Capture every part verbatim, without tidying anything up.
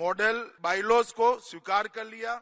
Model bylaws को स्वीकार कर लिया।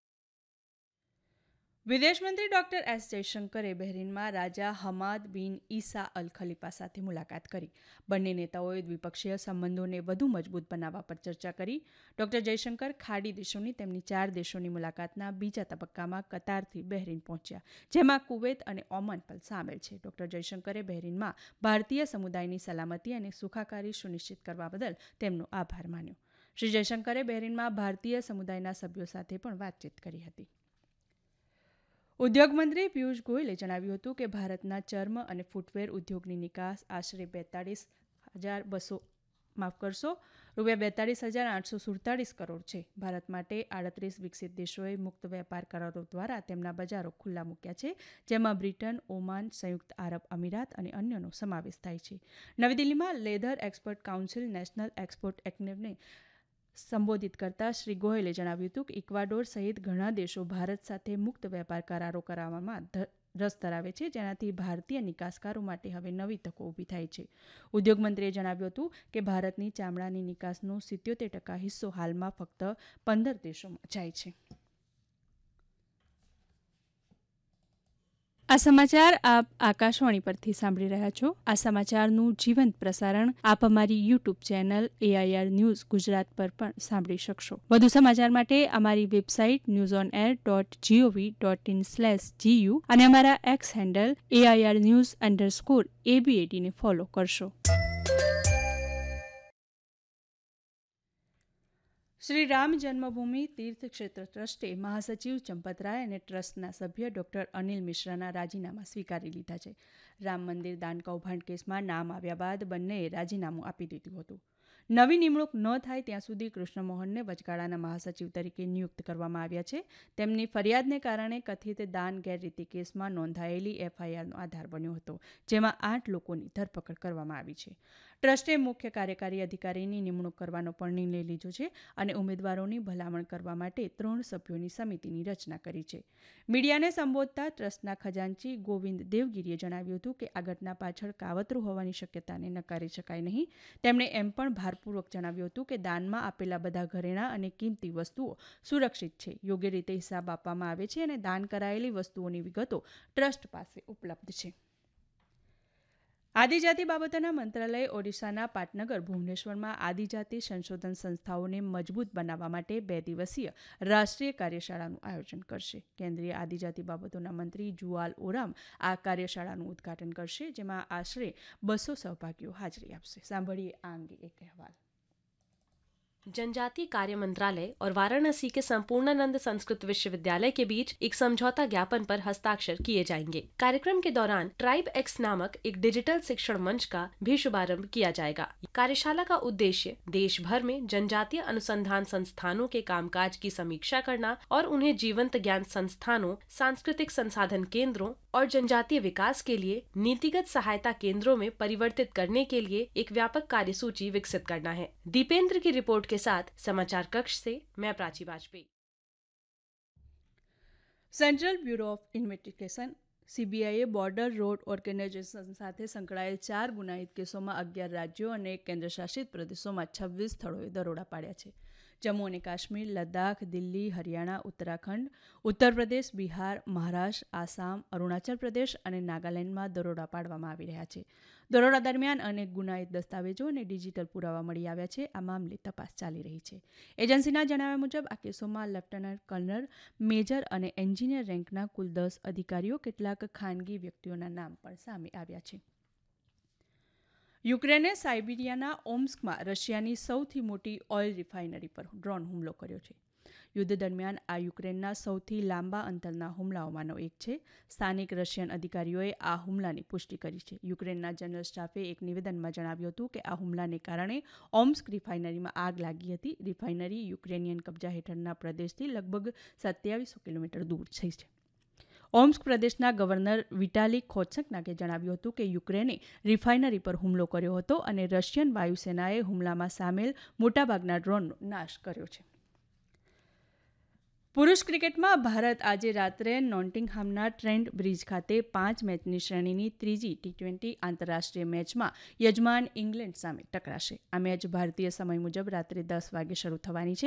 વિદેશ મંત્રી ડોક્ટર એસ જયશંકરે બહેરીનમાં રાજા હમાદ બિન ઈસા અલ ખલીફા સાથે મુલાકાત કરી. બંને નેતાઓએ દ્વિપક્ષીય સંબંધોને વધુ મજબૂત બનાવવા પર ચર્ચા કરી. ડોક્ટર જયશંકર ખાડી દેશોની તેમની ચાર દેશોની મુલાકાતના બીજા તબક્કામાં કતારથી બહેરીન પહોંચ્યા, જેમાં કુવૈત અને ઓમાન પણ સામેલ છે. ડોક્ટર જયશંકરે બહેરીનમાં ભારતીય સમુદાયની સલામતી અને સુખાકારી સુનિશ્ચિત કરવા બદલ તેમનો આભાર માન્યો. શ્રી જયશંકરે બહેરીનમાં ભારતીય સમુદાયના સભ્યો સાથે પણ વાતચીત કરી હતી. ઉદ્યોગ મંત્રી પિયુષ ગોયલે જણાવ્યું હતું કે ભારતના ચર્મ અને ફૂટવેર ઉદ્યોગની નિકાસ આશરે બેતાળીસ હજાર બસો માફ કરશો રૂપિયા બેતાળીસ હજાર આઠસો સુડતાળીસ કરોડ છે. ભારત માટે આડત્રીસ વિકસિત દેશોએ મુક્ત વેપાર કરારો દ્વારા તેમના બજારો ખુલ્લા મૂક્યા છે, જેમાં બ્રિટન, ઓમાન, સંયુક્ત આરબ અમીરાત અને અન્યનો સમાવેશ થાય છે. નવી દિલ્હીમાં leather expert council national export એક્ટિવને સંબોધિત કરતા શ્રી ગોયલે જણાવ્યું હતું કે ઇક્વાડોર સહિત ઘણા દેશો ભારત સાથે મુક્ત વેપાર કરારો કરાવવામાં રસ ધરાવે છે, જેનાથી ભારતીય નિકાસકારો માટે હવે નવી તકો ઊભી થાય છે. ઉદ્યોગ મંત્રીએ જણાવ્યું હતું કે ભારતની ચામડાની નિકાસનો સિત્યોતેર ટકા હિસ્સો હાલમાં ફક્ત પંદર દેશોમાં જાય છે. આ સમાચાર આપ આકાશવાણી પરથી સાંભળી રહ્યા છો. આ સમાચારનું જીવંત પ્રસારણ આપ અમારી YouTube channel AIR news Gujarat પર પણ સાંભળી શકશો. વધુ સમાચાર માટે અમારી website news on air dot GOV dot in slash GU અને અમારા x handle AIR news underscore એબીએટીને follow કરશો. શ્રી રામ જન્મભૂમિ તીર્થ ક્ષેત્ર ટ્રસ્ટે મહાસચિવ ચંપતરાય અને ટ્રસ્ટના સભ્ય ડોક્ટર અનિલ મિશ્રાના રાજીનામા સ્વીકારી લીધા છે. રામ મંદિર દાન કૌભાંડ કેસમાં નામ આવ્યા બાદ બંનેએ રાજીનામું આપી દીધું હતું. નવી નિમણૂક ન થાય ત્યાં સુધી કૃષ્ણમોહનને વચગાળાના મહાસચિવ તરીકે નિયુક્ત કરવામાં આવ્યા છે. તેમની ફરિયાદને કારણે કથિત દાન ગેરરીતિ કેસમાં નોંધાયેલી એફઆઈઆરનો આધાર બન્યો હતો, જેમાં આઠ લોકોની ધરપકડ કરવામાં આવી છે. ટ્રસ્ટે મુખ્ય કાર્યકારી અધિકારીની નિમણૂક કરવાનો પણ નિર્ણય લીધો છે અને ઉમેદવારોની ભલામણ કરવા માટે ત્રણ સભ્યોની સમિતિની રચના કરી છે. મીડિયાને સંબોધતા ટ્રસ્ટના ખજાનચી ગોવિંદ દેવગીરીએ જણાવ્યું હતું કે આ ઘટના પાછળ કાવતરું હોવાની શક્યતાને નકારી શકાય નહીં. તેમણે એમ પણ ભારપૂર્વક જણાવ્યું હતું કે દાનમાં આપેલા બધા ઘરેણાં અને કિંમતી વસ્તુઓ સુરક્ષિત છે, યોગ્ય રીતે હિસાબ આપવામાં આવે છે અને દાન કરાયેલી વસ્તુઓની વિગતો ટ્રસ્ટ પાસે ઉપલબ્ધ છે. આદિજાતિ બાબતોના મંત્રાલય ઓડિશાના પાટનગર ભુવનેશ્વરમાં આદિજાતિ સંશોધન સંસ્થાઓને મજબૂત બનાવવા માટે બે દિવસીય રાષ્ટ્રીય કાર્યશાળાનું આયોજન કરશે. કેન્દ્રીય આદિજાતિ બાબતોના મંત્રી જુવાલ ઓરામ આ કાર્યશાળાનું ઉદઘાટન કરશે, જેમાં આશરે બસો સહભાગીઓ હાજરી આપશે. સાંભળીએ આ અંગે એક અહેવાલ. जनजातीय कार्य मंत्रालय और वाराणसी के संपूर्णानंद संस्कृत विश्वविद्यालय के बीच एक समझौता ज्ञापन पर हस्ताक्षर किए जाएंगे. कार्यक्रम के दौरान ट्राइब एक्स नामक एक डिजिटल शिक्षण मंच का भी शुभारंभ किया जाएगा. कार्यशाला का उद्देश्य देश भर में जनजातीय अनुसंधान संस्थानों के कामकाज की समीक्षा करना और उन्हें जीवंत ज्ञान संस्थानों, सांस्कृतिक संसाधन केंद्रों और जनजातीय विकास के लिए नीतिगत सहायता केंद्रों में परिवर्तित करने के लिए एक व्यापक कार्यसूची विकसित करना है. दीपेंद्र की रिपोर्ट के साथ समाचार कक्ष से मैं Prachi Vajpayee. Central bureau of investigation સીબીઆઈએ બોર્ડર રોડ ઓર્ગેનાઇઝેશન સાથે સંકળાયેલ ચાર ગુનાહિત કેસોમાં અગિયાર રાજ્યો અને કેન્દ્રશાસિત પ્રદેશોમાં છવ્વીસ સ્થળોએ દરોડા પાડ્યા છે. જમ્મુ અને કાશ્મીર, લદ્દાખ, દિલ્હી, હરિયાણા, ઉત્તરાખંડ, ઉત્તર પ્રદેશ, બિહાર, મહારાષ્ટ્ર, આસામ, અરુણાચલ પ્રદેશ અને નાગાલેન્ડમાં દરોડા પાડવામાં આવી રહ્યા છે. દરોડા દરમિયાન અનેક ગુનાહિત દસ્તાવેજો અને ડિજિટલ પુરાવા મળી આવ્યા છે. આ મામલે તપાસ ચાલી રહી છે. એજન્સીના જણાવ્યા મુજબ આ કેસોમાં લેફ્ટનન્ટ કર્નલ, મેજર અને એન્જિનિયર રેન્કના કુલ દસ અધિકારીઓ, કેટલાક ખાનગી વ્યક્તિઓના નામ પણ સામે આવ્યા છે. યુક્રેને સાઇબિરિયાના ઓમ્સ્કમાં રશિયાની સૌથી મોટી ઓઇલ રિફાઇનરી પર ડ્રોન હુમલો કર્યો છે. યુદ્ધ દરમિયાન આ યુક્રેનના સૌથી લાંબા અંતરના હુમલાઓમાંનો એક છે. સ્થાનિક રશિયન અધિકારીઓએ આ હુમલાની પુષ્ટિ કરી છે. યુક્રેનના જનરલ સ્ટાફે એક નિવેદનમાં જણાવ્યું હતું કે આ હુમલાને કારણે ઓમ્સ્ક રિફાઇનરીમાં આગ લાગી હતી. રિફાઇનરી યુક્રેનિયન કબજા હેઠળના પ્રદેશથી લગભગ સત્યાવીસો કિલોમીટર દૂર છે. ઓમ્સ્ક પ્રદેશના ગવર્નર વિટાલી ખોત્સકનાકે જણાવ્યું હતું કે યુક્રેને રિફાઇનરી પર હુમલો કર્યો હતો અને રશિયન વાયુસેનાએ હુમલામાં સામેલ મોટાભાગના ડ્રોનનો નાશ કર્યો છે. પુરુષ ક્રિકેટમાં ભારત આજે રાત્રે નોટિંગહામના ટ્રેન્ટ બ્રિજ ખાતે પાંચ મેચની શ્રેણીની ત્રીજી ટી ટ્વેન્ટી આંતરરાષ્ટ્રીય મેચમાં યજમાન ઇંગ્લેન્ડ સામે ટકરાશે. આ મેચ ભારતીય સમય મુજબ રાત્રે દસ વાગે શરૂ થવાની છે.